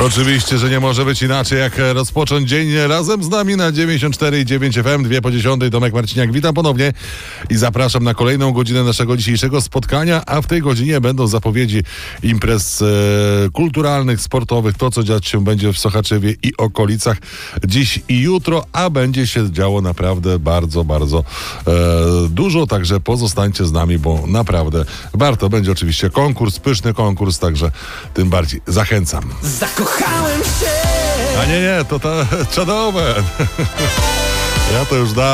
Oczywiście, że nie może być inaczej, jak rozpocząć dzień razem z nami na 94,9 FM, 2:10. Tomek Marciniak, witam ponownie i zapraszam na kolejną godzinę naszego dzisiejszego spotkania, a w tej godzinie będą zapowiedzi imprez kulturalnych, sportowych, to co dziać się będzie w Sochaczewie i okolicach dziś i jutro, a będzie się działo naprawdę bardzo dużo, także pozostańcie z nami, bo naprawdę warto. Będzie oczywiście konkurs, pyszny konkurs, także tym bardziej zachęcam. Zakochałem się! A nie, to Chad Owen. Ja to już